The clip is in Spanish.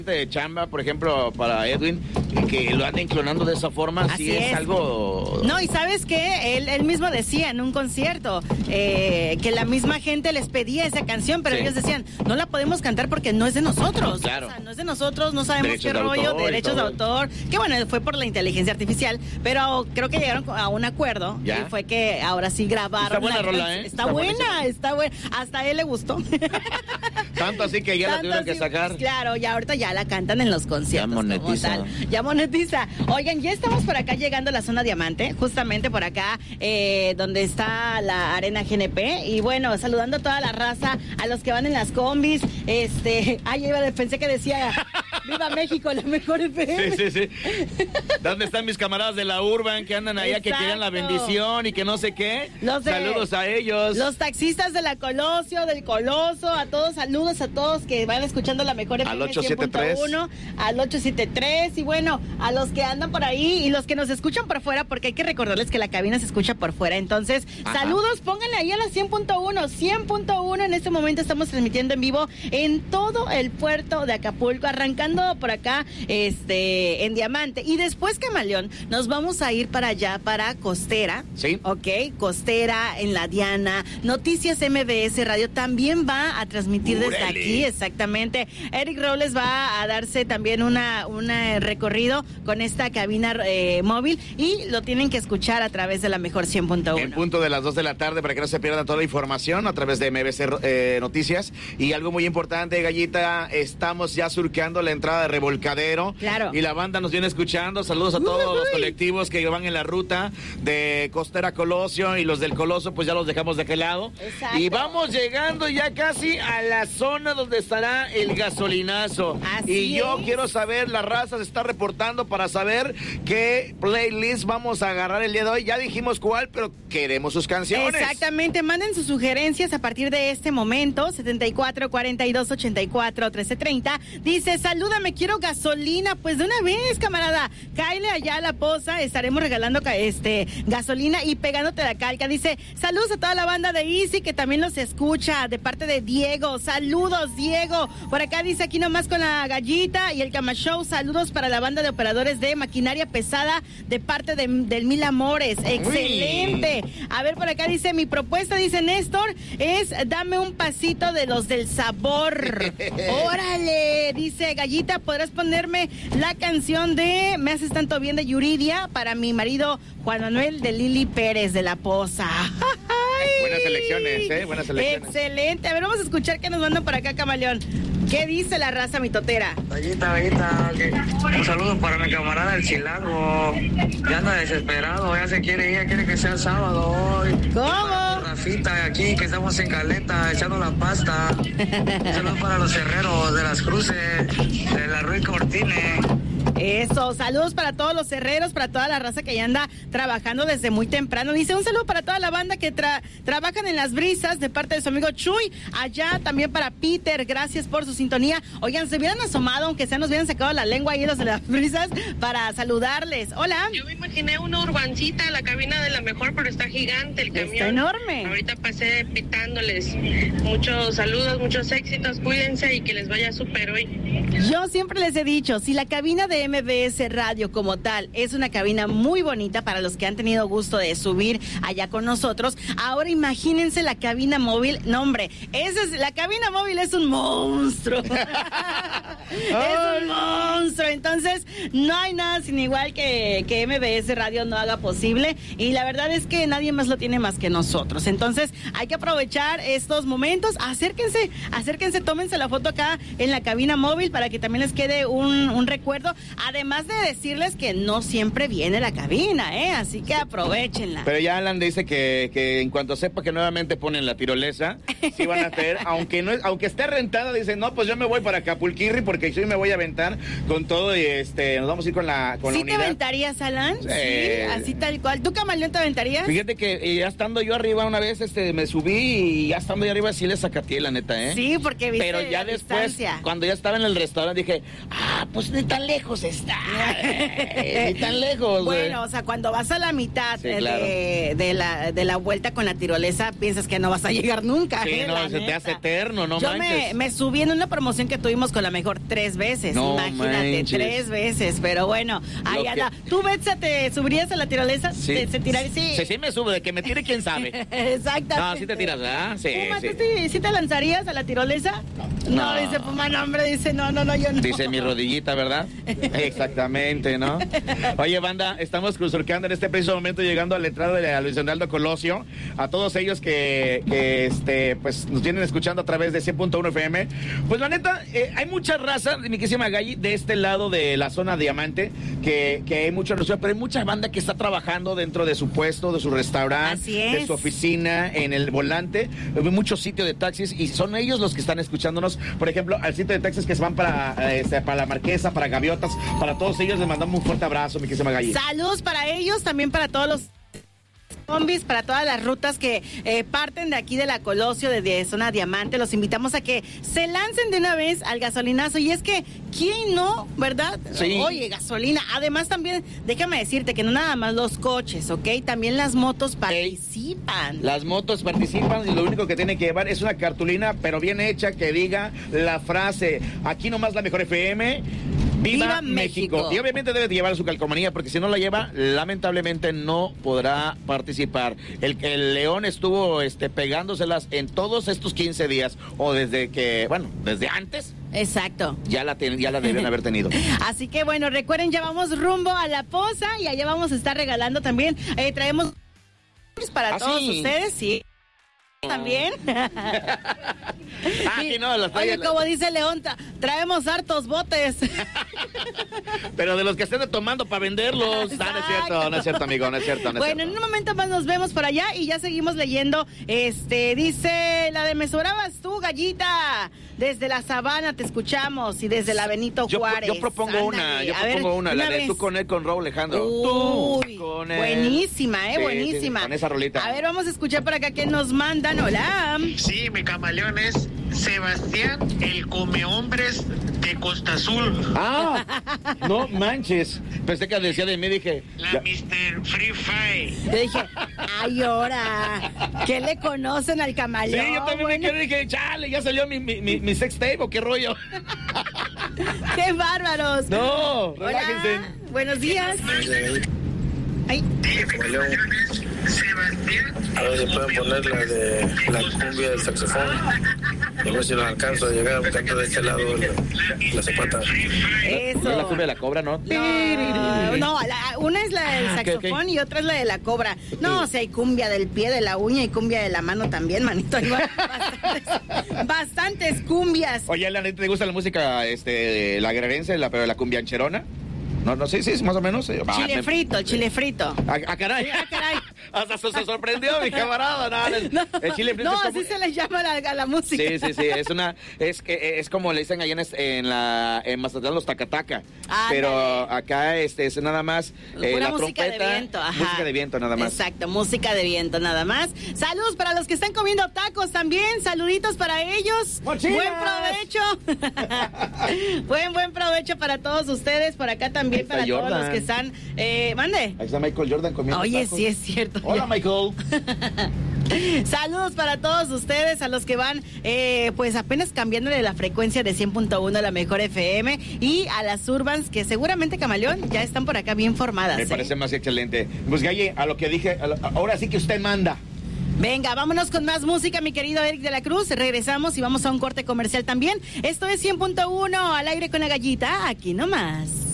de chamba, por ejemplo, para Edwin, que lo anden clonando de esa forma, Así sí es algo... No, y ¿sabes qué? Él mismo decía en un concierto que la misma gente les pedía esa canción, pero ellos decían, no la podemos cantar porque no es de nosotros. Claro. O sea, no es de nosotros, no sabemos Derechos qué rollo, derechos de todo. autor. Que bueno, fue por la inteligencia artificial, pero creo que llegaron a un acuerdo. ¿Ya? Y fue que ahora sí grabaron. Está buena rola, ¿eh? Está buena, está buena. Hasta a él le gustó. Tanto así que ya la tuvieron que sacar. Claro, y ahorita ya la cantan en los conciertos. Ya monetiza. Como tal. Ya monetiza. Oigan, ya estamos por acá llegando a la zona Diamante, justamente por acá donde está la Arena GNP. Y bueno, saludando a toda la raza, a los que van en las combis. Pensé que decía ¡Viva México, la mejor FM! Sí. ¿Dónde están mis camaradas de la Urban que andan allá, que quieren la bendición y que no sé qué? Saludos a ellos. Los taxistas de la Colosio, del Coloso, a todos, saludos a todos que van escuchando la mejor FM. Al 873. 100.1, al 873, y bueno, a los que andan por ahí y los que nos escuchan por fuera, porque hay que recordarles que la cabina se escucha por fuera. Entonces, saludos, pónganle ahí a la 100.1. 100.1, en este momento estamos transmitiendo en vivo en todo el puerto de Acapulco, arrancando por acá en Diamante. Y después, Camaleón, nos vamos a ir para allá, para Costera. Sí. Ok, Costera, en La Diana. Noticias MBS Radio también va a transmitir desde aquí, exactamente. Eric Robles va a darse también un recorrido con esta cabina móvil, y lo tienen que escuchar a través de la mejor 100.1. En punto de las 2 de la tarde, para que no se pierdan toda la información a través de MBC Noticias. Y algo muy importante, Gallita, estamos ya surqueando la entrada de Revolcadero. Claro. Y la banda nos viene escuchando. Saludos a todos los colectivos que van en la ruta de Costera Colosio, y los del Coloso, pues ya los dejamos de aquel lado. Exacto. Y vamos llegando ya casi a la zona donde estará el gasolinazo. Así yo es. quiero saber, la raza se está reportando para saber qué playlist vamos a agarrar el día de hoy. Ya dijimos cuál, pero queremos sus canciones. Exactamente, manden sus sugerencias a partir de este momento, 74 42 84 13 30. Dice, salúdame, quiero gasolina. Pues de una vez, camarada, cáele allá a La Poza, estaremos regalando gasolina y pegándote la calca. Dice, saludos a toda la banda de Easy que también los escucha, de parte de Diego. Saludos, Diego. Por acá dice, aquí nomás con la Gallita y el Cama Show. Saludos para la banda de operadores de maquinaria pesada, de parte del Mil Amores. Excelente. A ver, por acá dice, mi propuesta, dice Néstor, es dame un pasito de los del sabor. Órale. Dice, Gallita, ¿podrás ponerme la canción de Me haces tanto bien de Yuridia para mi marido Juan Manuel de Lili Pérez de La Poza? Buenas elecciones, buenas elecciones. Excelente. A ver, vamos a escuchar qué nos mandan por acá, Camaleón. ¿Qué dice la raza mitotera? Gallita, un saludo para mi camarada el Chilango. Ya anda desesperado, ya se quiere ir, ya quiere que sea sábado hoy. ¿Cómo? Rafita, aquí que estamos en Caleta, echando la pasta. Un saludo para los herreros de las Cruces, de la Ruiz Cortines. Eso, saludos para todos los herreros, para toda la raza que ya anda trabajando desde muy temprano. Dice, un saludo para toda la banda que trabajan en Las Brisas, de parte de su amigo Chuy. Allá también para Peter, gracias por su sintonía. Oigan, se hubieran asomado, aunque sea nos hubieran sacado la lengua ahí los de Las Brisas, para saludarles. Hola. Yo me imaginé una urbancita, la cabina de la mejor, pero está gigante el camión. Está enorme. Ahorita pasé pitándoles. Muchos saludos, muchos éxitos, cuídense y que les vaya súper hoy. Yo siempre les he dicho, si la cabina de MBS Radio como tal es una cabina muy bonita para los que han tenido gusto de subir allá con nosotros, ahora imagínense la cabina móvil. No, hombre, la cabina móvil es un monstruo. Es un monstruo. Entonces, no hay nada sin igual que MBS Radio no haga posible, y la verdad es que nadie más lo tiene más que nosotros. Entonces, hay que aprovechar estos momentos. Acérquense, tómense la foto acá en la cabina móvil para que también les quede un recuerdo. Además de decirles que no siempre viene la cabina, así que aprovechenla. Pero ya Alan dice que en cuanto sepa que nuevamente ponen la tirolesa, sí van a hacer, aunque esté rentada, dice, no, pues yo me voy para Acapulquirri porque yo me voy a aventar con todo y nos vamos a ir con la ¿Sí unidad. te aventarías, Alan? Sí, así tal cual. ¿Tú, Camaleón, te aventarías? Fíjate que ya estando yo arriba una vez, me subí y ya estando yo arriba sí le sacateé, la neta, ¿eh? Sí, porque viste pero ya la después, distancia. cuando ya estaba en el restaurante, dije, pues ni tan lejos está. Ni tan lejos. Bueno, o sea, cuando vas a la mitad Sí, claro. de la vuelta con la tirolesa, piensas que no vas a llegar nunca. Sí, no, la se te neta. hace eterno, no Yo manches. me subí en una promoción que tuvimos con la mejor 3 veces. No Imagínate, manches. 3 veces. Pero bueno, ahí Lo anda. que- ¿Tú, Betsa, te subirías a la tirolesa? Sí. ¿Te tirarías? Sí. Sí, me sube, de que me tire quién sabe. Exactamente. No, sí te tiras, ¿verdad? Sí, Puma, sí. ¿tú sí te lanzarías a la tirolesa? No, dice Puma, no, hombre, dice, no, yo no. Dice mi rodillita, ¿verdad? Exactamente, ¿no? Oye, banda, estamos surcando en este preciso momento, llegando a la entrada de Luis Donaldo Colosio. A todos ellos que pues nos vienen escuchando a través de 100.1 FM. Pues la neta, hay mucha raza, mi querísima Galli, de este lado de la zona Diamante, que hay mucha raza, pero hay mucha banda que está trabajando dentro de su puesto, de su restaurante, Así es. de su oficina, en el volante. Hay muchos sitios de taxis y son ellos los que están escuchándonos. Por ejemplo, al sitio de taxis que se van para la Marquesa, para Gaviotas, para todos ellos les mandamos un fuerte abrazo, mi querísima Galli. Saludos para ellos, también para todos los combis, para todas las rutas que parten de aquí de la Colosio, de zona Diamante. Los invitamos a que se lancen de una vez al gasolinazo. Y es que, ¿quién no, verdad? Sí. Oye, gasolina. Además también, déjame decirte que no nada más los coches, ¿ok? También las motos participan. Las motos participan y lo único que tienen que llevar es una cartulina, pero bien hecha, que diga la frase, aquí nomás la mejor FM, ¡Viva México! Y obviamente debe de llevar su calcomanía, porque si no la lleva, lamentablemente no podrá participar. El León estuvo pegándoselas en todos estos 15 días, o desde antes. Exacto. Ya la deben haber tenido. Así que bueno, recuerden, ya vamos rumbo a La Poza y allá vamos a estar regalando también. Traemos para todos sí. ustedes, sí. También. Aquí no, las Oye, trae- como dice León, traemos hartos botes. Pero de los que estén tomando para venderlos. No, no es cierto, amigo, no es cierto. Bueno, en un momento más nos vemos por allá y ya seguimos leyendo. Dice la de Me Sobrabas tú, Gallita. Desde la Sabana te escuchamos y desde la Benito Juárez. Yo propongo una, la de tú con él, con Raúl Alejandro. Uy, Tú con él. buenísima, Sí, buenísima. sí, con esa rolita. A ver, vamos a escuchar por acá que nos mandan. Hola. Sí, mi camaleón es Sebastián, el comehombres de Costa Azul. Ah, no manches. Pensé que decía de mí, dije. La ya- Mr. Free Fire. Yo dije, ay, ahora, ¿qué le conocen al Sí, camaleón? yo también Bueno, me quedé, dije, chale, ya salió mi sex tape, ¿o qué rollo? ¡Qué bárbaros! No, relájense. Hola, buenos días. Ay, A ver si pueden poner la de la cumbia del saxofón. A ver si no alcanzo a llegar buscando de este lado la zapata. eso. No es la cumbia de la cobra, ¿no? No, una es la del Ah, ok, saxofón y otra es la de la cobra. No, o sea, hay cumbia del pie, de la uña y cumbia de la mano también, manito. Hay bastantes cumbias. Oye, ¿la neta te gusta la música la guerrerense, pero la cumbiancherona? No, sí, más o menos. Chile frito, el chile frito. Ah, caray. Ah, caray. Hasta se sorprendió mi camarada. No, el chile frito No, es como- así se le llama a la música. Sí, es como le dicen allá en Mazatlán los tacataca. Ándale. Pero acá es nada más Pura la música trompeta, de viento, ajá. música de viento nada más. Exacto, música de viento nada más. Saludos para los que están comiendo tacos también, saluditos para ellos. ¡Mochilas! Buen provecho. Buen provecho para todos ustedes, por acá también Ahí está para todos Jordan. los que están. Mande. Ahí está Michael Jordan comiendo Oye, tacos. sí es cierto. Hola, Michael. Saludos para todos ustedes, a los que van pues apenas cambiándole la frecuencia de 100.1 a la mejor FM y a las Urbans que seguramente, Camaleón, ya están por acá bien formadas. Me parece más excelente. Pues, Galle, a lo que dije, ahora sí que usted manda. Venga, vámonos con más música, mi querido Eric de la Cruz. Regresamos y vamos a un corte comercial también. Esto es 100.1 al aire con la Gallita, aquí nomás.